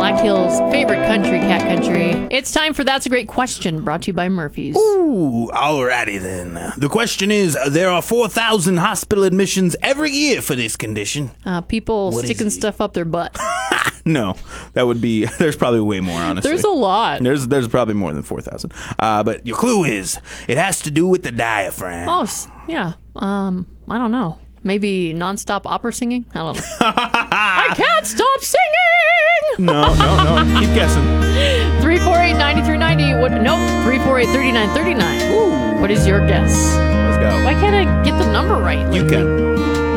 Black Hills' favorite country, cat country. It's time for That's a Great Question, brought to you by Murphy's. Ooh, alrighty then. The question is, there are 4,000 hospital admissions every year for this condition. People What is sticking it? stuff up their butt. No, that would be, there's probably way more, honestly. There's a lot. There's probably more than 4,000. But your clue is, it has to do with the diaphragm. Oh, yeah. I don't know. Maybe nonstop opera singing? I don't know. I can't stop singing! No. Keep guessing. 348-9390. Nope. 348-3939. Ooh. What is your guess? Let's go. Why can't I get the number right? You can.